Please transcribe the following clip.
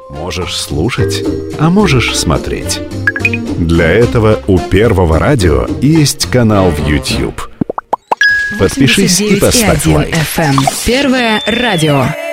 Можешь слушать, а можешь смотреть. Для этого у Первого радио есть канал в YouTube. Подпишись и поставь лайк. FM. Первое радио.